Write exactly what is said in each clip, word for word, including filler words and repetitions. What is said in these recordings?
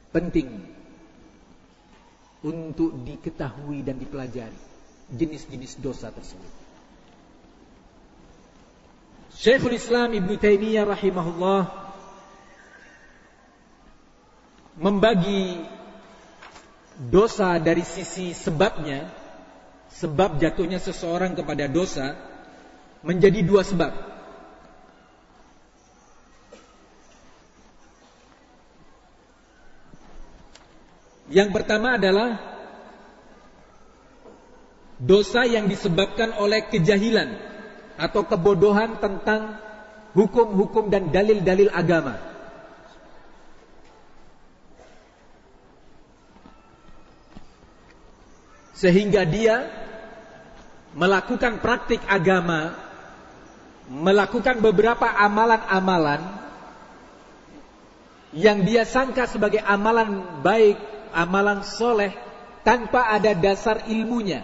penting untuk diketahui dan dipelajari jenis-jenis dosa tersebut. Syekhul Islam Ibnu Taimiyah rahimahullah membagi dosa dari sisi sebabnya, sebab jatuhnya seseorang kepada dosa, menjadi dua sebab. Yang pertama adalah dosa yang disebabkan oleh kejahilan atau kebodohan tentang hukum-hukum dan dalil-dalil agama. Sehingga dia melakukan praktik agama, melakukan beberapa amalan-amalan yang dia sangka sebagai amalan baik, amalan soleh, tanpa ada dasar ilmunya,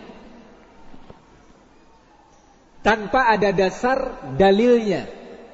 tanpa ada dasar dalilnya.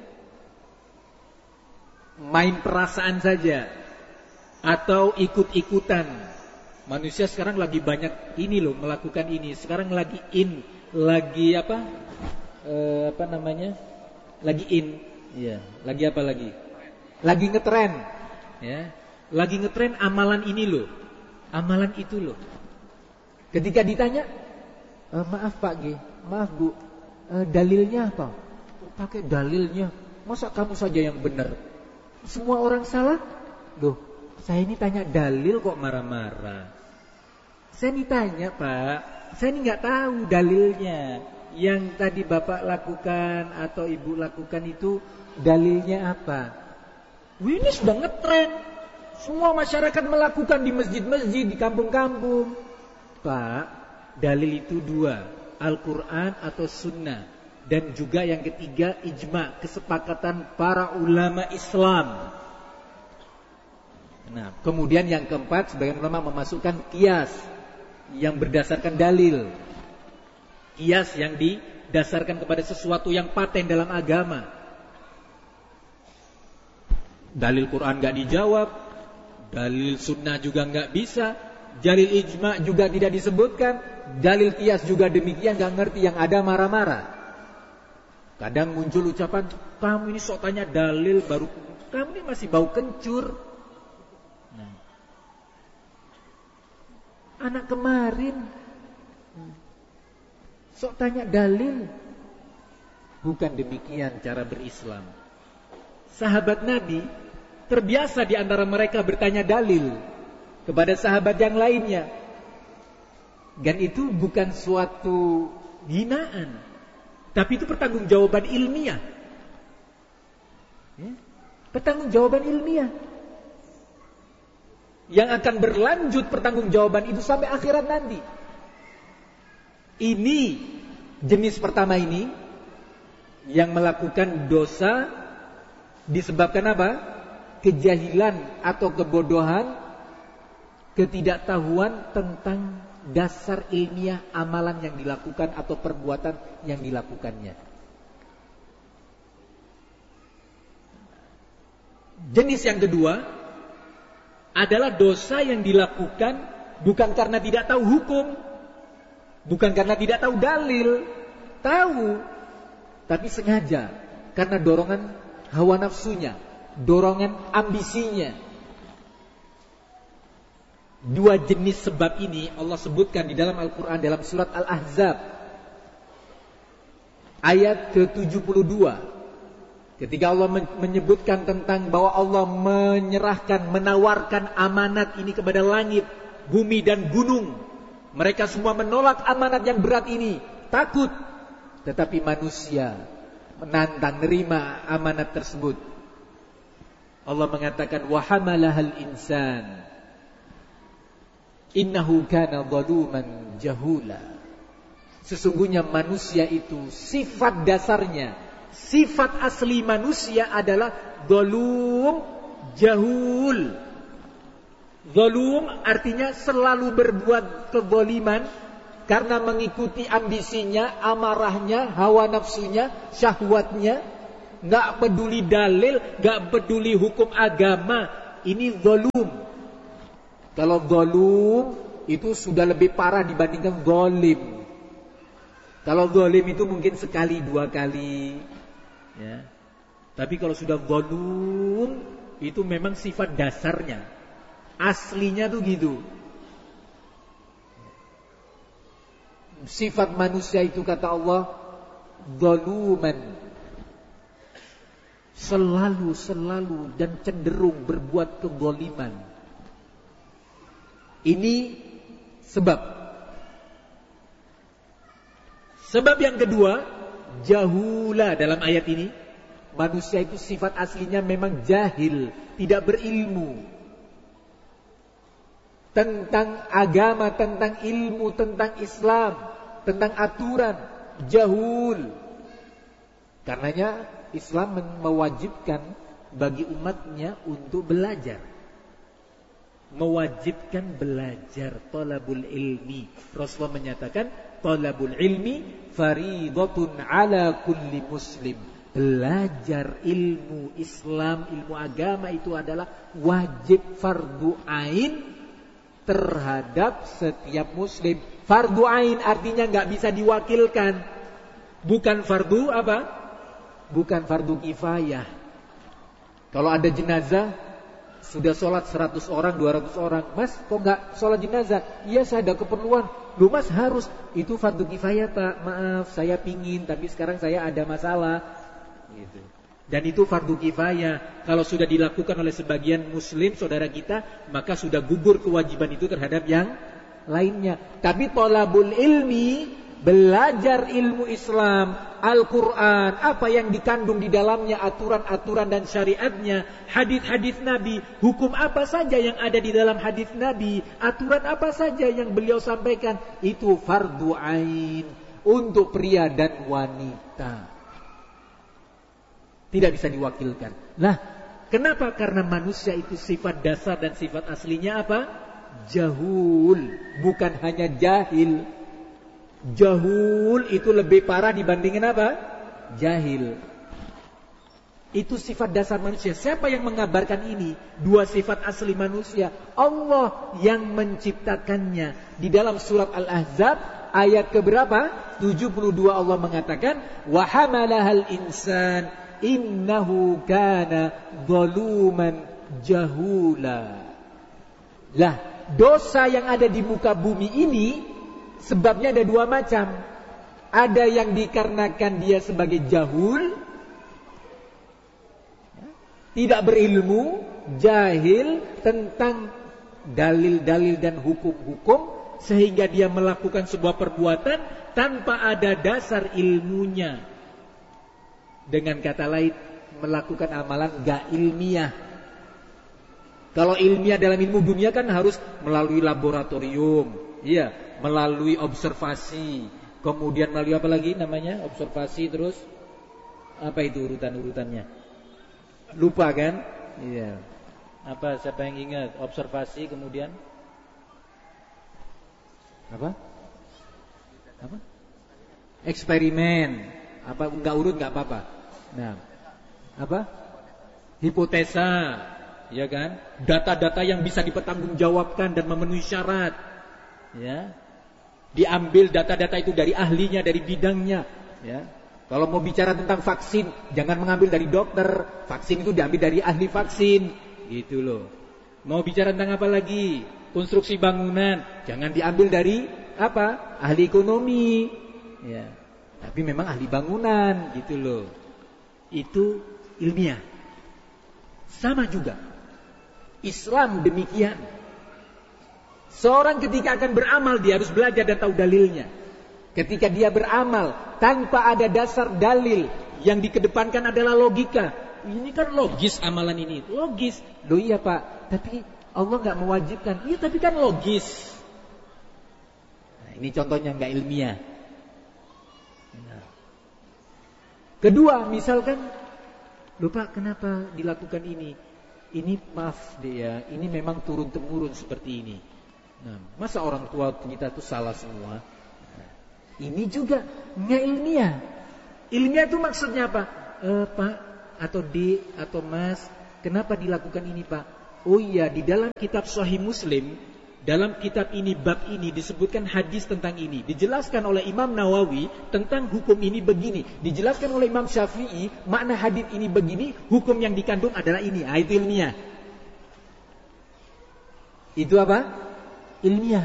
Main perasaan saja atau ikut-ikutan. Manusia sekarang lagi banyak ini loh, melakukan ini. Sekarang lagi in, lagi apa? E, apa namanya? Lagi in. Iya, lagi apa lagi? Lagi ngetren. Ya. Lagi ngetren amalan ini loh. Amalan itu loh. Ketika ditanya, e, maaf Pak G, maaf Bu, e, dalilnya apa? Pakai dalilnya. Masa kamu saja yang benar? Semua orang salah? Loh, saya ini tanya dalil kok marah-marah. Saya ini tanya Pak, saya ini nggak tahu dalilnya. Yang tadi Bapak lakukan atau Ibu lakukan itu dalilnya apa? Wih, ini sudah ngetren. Semua masyarakat melakukan di masjid-masjid, di kampung-kampung. Pak, dalil itu dua, Al-Quran atau Sunnah. Dan juga yang ketiga, ijma, kesepakatan para ulama Islam. Nah, kemudian yang keempat, sebagian ulama memasukkan kias yang berdasarkan dalil. Kias yang didasarkan kepada sesuatu yang paten dalam agama. Dalil Quran gak dijawab, dalil Sunnah juga gak bisa, dalil ijma juga tidak disebutkan, dalil kias juga demikian, gak ngerti, yang ada marah-marah. Kadang muncul ucapan, kamu ini sok tanya dalil baru, kamu ini masih bau kencur. Anak kemarin sok tanya dalil. Bukan demikian cara berislam. Sahabat Nabi terbiasa di antara mereka bertanya dalil kepada sahabat yang lainnya. Dan itu bukan suatu hinaan, tapi itu pertanggungjawaban ilmiah. Ya? Pertanggungjawaban ilmiah yang akan berlanjut pertanggungjawaban itu sampai akhirat nanti. Ini jenis pertama ini yang melakukan dosa disebabkan apa? Kejahilan atau kebodohan, ketidaktahuan tentang dasar ilmiah amalan yang dilakukan atau perbuatan yang dilakukannya. Jenis yang kedua adalah dosa yang dilakukan bukan karena tidak tahu hukum, bukan karena tidak tahu dalil, tahu, tapi sengaja karena dorongan hawa nafsunya, dorongan ambisinya. Dua jenis sebab ini Allah sebutkan di dalam Al-Quran dalam surat Al-Ahzab ayat ke tujuh puluh dua. Ketika Allah menyebutkan tentang bahwa Allah menyerahkan, menawarkan amanat ini kepada langit, bumi dan gunung. Mereka semua menolak amanat yang berat ini, takut. Tetapi manusia menantang, nerima amanat tersebut. Allah mengatakan, wa hamalahal insan innahu kana zaluman jahula. Sesungguhnya manusia itu sifat dasarnya, sifat asli manusia adalah zalum jahul. Zalum artinya selalu berbuat kezaliman karena mengikuti ambisinya, amarahnya, hawa nafsunya, syahwatnya, enggak peduli dalil, enggak peduli hukum agama. Ini zalum. Kalau golum itu sudah lebih parah dibandingkan golim. Kalau golim itu mungkin sekali dua kali, ya. Tapi kalau sudah golum itu memang sifat dasarnya, aslinya tuh gitu. Sifat manusia itu kata Allah goluman, selalu selalu dan cenderung berbuat kegoliman. Ini sebab. Sebab yang kedua, jahula dalam ayat ini, manusia itu sifat aslinya memang jahil, tidak berilmu tentang agama, tentang ilmu, tentang Islam, tentang aturan, jahul. Karenanya Islam mewajibkan bagi umatnya untuk belajar. Mewajibkan belajar, talabul ilmi. Rasulullah menyatakan, talabul ilmi faridatun ala kulli muslim. Belajar ilmu Islam, ilmu agama itu adalah wajib, fardu ain terhadap setiap muslim. Fardu ain artinya nggak bisa diwakilkan. Bukan fardu apa? Bukan fardu kifayah. Kalau ada jenazah, sudah sholat seratus orang, dua ratus orang, mas kok nggak sholat jenazah? Iya, saya ada keperluan. Lu mas harus, itu fardu kifayah pak. Maaf, saya pingin, tapi sekarang saya ada masalah. Gitu. Dan itu fardu kifayah. Kalau sudah dilakukan oleh sebagian muslim saudara kita, maka sudah gugur kewajiban itu terhadap yang lainnya. Tapi thalabul ilmi, belajar ilmu Islam, Al-Quran, apa yang dikandung di dalamnya, aturan-aturan dan syariatnya, hadis-hadis Nabi, hukum apa saja yang ada di dalam hadis Nabi, aturan apa saja yang beliau sampaikan, itu fardu ain untuk pria dan wanita. Tidak bisa diwakilkan. Nah, kenapa? Karena manusia itu sifat dasar dan sifat aslinya apa? Jahul, bukan hanya jahil. Jahul itu lebih parah dibandingin apa? Jahil. Itu sifat dasar manusia. Siapa yang mengabarkan ini? Dua sifat asli manusia. Allah yang menciptakannya. Di dalam surat Al-Ahzab ayat keberapa? tujuh puluh dua Allah mengatakan, wa hamalahal insan innahu kana zaluman jahula. Lah, dosa yang ada di muka bumi ini sebabnya ada dua macam. Ada yang dikarenakan dia sebagai jahul, tidak berilmu, jahil tentang dalil-dalil dan hukum-hukum, sehingga dia melakukan sebuah perbuatan tanpa ada dasar ilmunya. Dengan kata lain, melakukan amalan gak ilmiah. Kalau ilmiah dalam ilmu dunia kan harus melalui laboratorium, iya, melalui observasi, kemudian melalui apa lagi namanya? Observasi, terus apa itu urutan-urutannya? Lupa kan? Iya. Apa, siapa yang ingat? Observasi, kemudian apa? Apa? Eksperimen. Apa, enggak urut enggak apa-apa. Nah, apa? Hipotesa, ya kan? Data-data yang bisa dipertanggungjawabkan dan memenuhi syarat. Ya. Diambil data-data itu dari ahlinya, dari bidangnya, ya. Kalau mau bicara tentang vaksin, jangan mengambil dari dokter. Vaksin itu diambil dari ahli vaksin, gitu loh. Mau bicara tentang apa lagi? Konstruksi bangunan, jangan diambil dari apa? Ahli ekonomi, ya. Tapi memang ahli bangunan, gitu loh. Itu ilmiah. Sama juga Islam demikian. Seorang ketika akan beramal, dia harus belajar dan tahu dalilnya. Ketika dia beramal tanpa ada dasar dalil, yang dikedepankan adalah logika. Ini kan logis amalan ini, logis. Loh iya pak, tapi Allah gak mewajibkan. Iya tapi kan logis. Nah, ini contohnya gak ilmiah. Nah. Kedua, misalkan, lupa kenapa dilakukan ini? Ini maaf deh ya, ini memang turun-temurun seperti ini. Nah, masa orang tua kita tuh salah semua? Nah, ini juga nggak ilmiah. Ilmiah itu maksudnya apa? E, Pak atau D atau Mas, kenapa dilakukan ini Pak? Oh iya, di dalam kitab Sahih Muslim, dalam kitab ini, bab ini disebutkan hadis tentang ini. Dijelaskan oleh Imam Nawawi tentang hukum ini begini. Dijelaskan oleh Imam Syafi'i, makna hadis ini begini, hukum yang dikandung adalah ini. Ah, itu ilmiah. Itu apa? Ilmiah.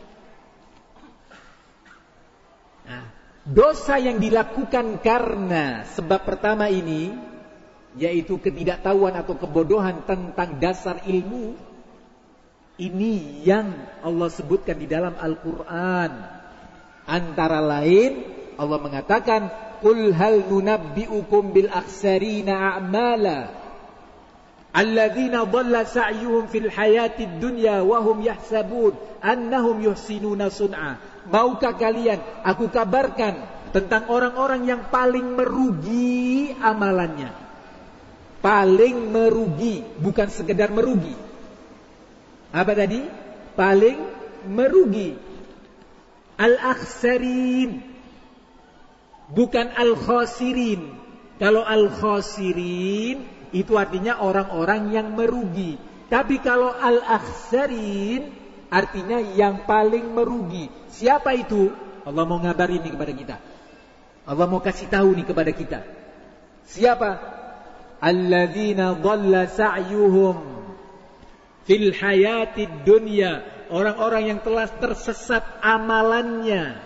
Nah, dosa yang dilakukan karena sebab pertama ini, yaitu ketidaktahuan atau kebodohan tentang dasar ilmu, ini yang Allah sebutkan di dalam Al-Quran. Antara lain Allah mengatakan, Qul hal nunabbi'ukum bil akhsarina a'mala alladzina dhalla sa'yuhum fil hayatid dunya wa hum yahsabun annahum yuhsinuna sun'a. Maukah kalian aku kabarkan tentang orang-orang yang paling merugi amalannya? Paling merugi, bukan sekedar merugi. Apa tadi? Paling merugi. Al-akhsarin, bukan al-khasirin. Kalau al-khasirin itu artinya orang-orang yang merugi. Tapi kalau al-akhsarin artinya yang paling merugi. Siapa itu? Allah mau ngabarin nih kepada kita. Allah mau kasih tahu nih kepada kita. Siapa? Alladzina dhalla sa'yuhum fil hayatid dunya, orang-orang yang telah tersesat amalannya.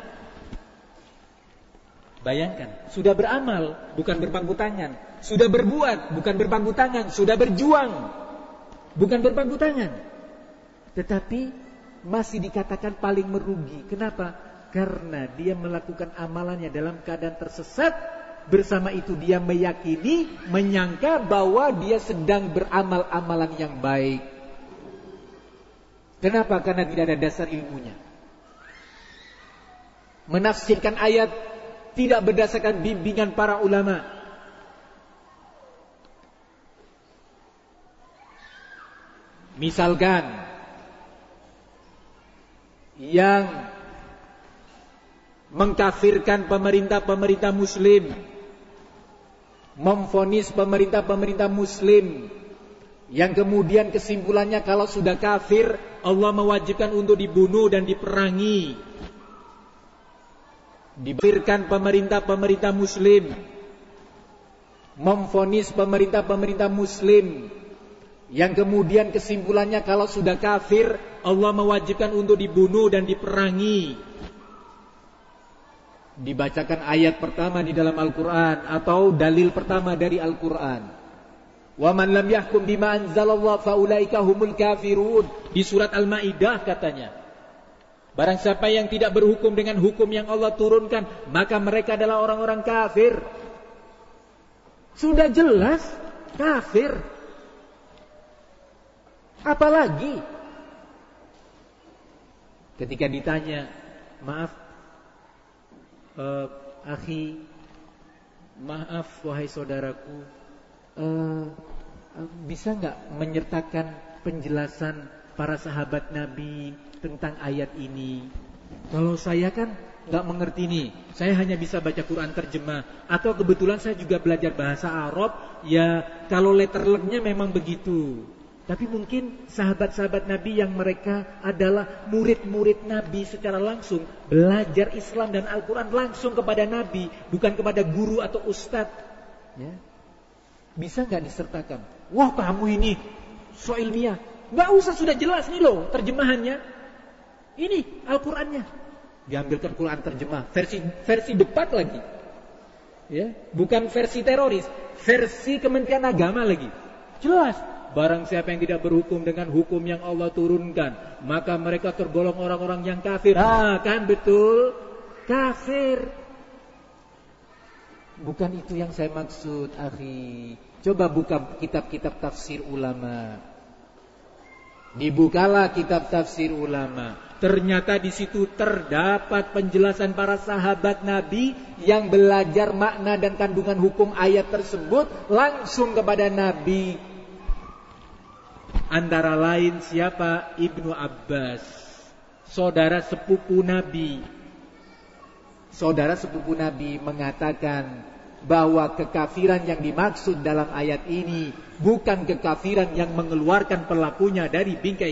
Bayangkan, sudah beramal bukan berpangku tangan, sudah berbuat bukan berpangku tangan, sudah berjuang bukan berpangku tangan, tetapi masih dikatakan paling merugi. Kenapa? Karena dia melakukan amalannya dalam keadaan tersesat. Bersama itu dia meyakini, menyangka bahwa dia sedang beramal amalan yang baik. Kenapa? Karena tidak ada dasar ilmunya. Menafsirkan ayat tidak berdasarkan bimbingan para ulama. Misalkan yang mengkafirkan pemerintah-pemerintah muslim, memvonis pemerintah-pemerintah muslim, yang kemudian kesimpulannya kalau sudah kafir Allah mewajibkan untuk dibunuh dan diperangi. Dikafirkan pemerintah-pemerintah muslim, memvonis pemerintah-pemerintah muslim, yang kemudian kesimpulannya kalau sudah kafir Allah mewajibkan untuk dibunuh dan diperangi. Dibacakan ayat pertama di dalam Al-Quran atau dalil pertama dari Al-Quran. Wa man lam yahkum bima anzalallah faulaika humul kafirun. Di surat Al-Maidah katanya, barang siapa yang tidak berhukum dengan hukum yang Allah turunkan, maka mereka adalah orang-orang kafir. Sudah jelas kafir. Apalagi ketika ditanya, maaf Uh, akhi, maaf wahai saudaraku, uh, uh, bisa nggak menyertakan penjelasan para sahabat Nabi tentang ayat ini? Kalau saya kan nggak mengerti nih, saya hanya bisa baca Quran terjemah, atau kebetulan saya juga belajar bahasa Arab. Ya kalau letterleknya memang begitu. Tapi mungkin sahabat-sahabat Nabi yang mereka adalah murid-murid Nabi secara langsung, belajar Islam dan Al-Quran langsung kepada Nabi, bukan kepada guru atau ustadz. Ya. Bisa gak disertakan? Wah kamu ini so ilmiah. Gak usah, sudah jelas nih loh terjemahannya. Ini Al-Qurannya. Diambilkan Quran terjemah, versi versi debat lagi. Ya, bukan versi teroris, versi Kementerian Agama lagi. Jelas. Barang siapa yang tidak berhukum dengan hukum yang Allah turunkan, maka mereka tergolong orang-orang yang kafir. Ah, kan betul, kafir. Bukan itu yang saya maksud, akhi. Coba buka kitab-kitab tafsir ulama. Dibukalah kitab tafsir ulama. Ternyata di situ terdapat penjelasan para sahabat Nabi yang belajar makna dan kandungan hukum ayat tersebut langsung kepada Nabi. Antara lain siapa? Ibnu Abbas, saudara sepupu Nabi. Saudara sepupu Nabi mengatakan, bahwa kekafiran yang dimaksud dalam ayat ini bukan kekafiran yang mengeluarkan pelakunya dari bingkai